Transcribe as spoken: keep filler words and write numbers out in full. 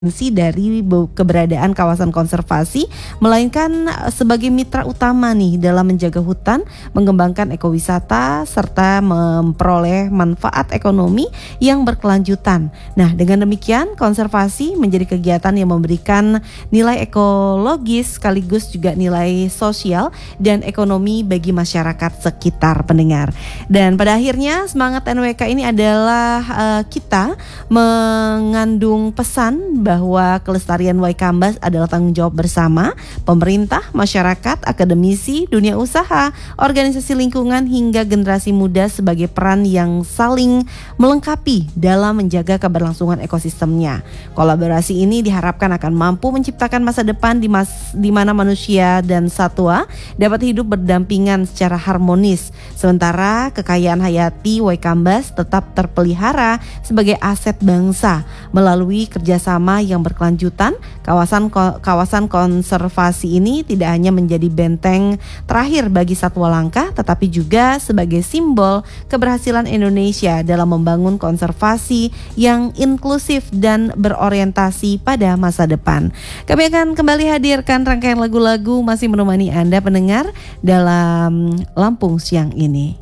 Dari keberadaan kawasan konservasi, melainkan sebagai mitra utama nih dalam menjaga hutan, mengembangkan ekowisata, serta memperoleh manfaat ekonomi yang berkelanjutan. Nah, dengan demikian konservasi menjadi kegiatan yang memberikan nilai ekologis sekaligus juga nilai sosial dan ekonomi bagi masyarakat sekitar pendengar. Dan pada akhirnya semangat N W K ini adalah uh, kita mengandung pesan bahwa kelestarian Waikambas adalah tanggung jawab bersama pemerintah, masyarakat, akademisi, dunia usaha, organisasi lingkungan hingga generasi muda sebagai peran yang saling melengkapi dalam menjaga keberlangsungan ekosistemnya. Kolaborasi ini diharapkan akan mampu menciptakan masa depan di, mas, di mana manusia dan satwa dapat hidup berdampingan secara harmonis, sementara kekayaan hayati Waikambas tetap terpelihara sebagai aset bangsa melalui kerjasama yang berkelanjutan. Kawasan kawasan konservasi ini tidak hanya menjadi benteng terakhir bagi satwa langka, tetapi juga sebagai simbol keberhasilan Indonesia dalam membangun konservasi yang inklusif dan berorientasi pada masa depan. Kami akan kembali hadirkan rangkaian lagu-lagu masih menemani Anda pendengar dalam Lampung siang ini.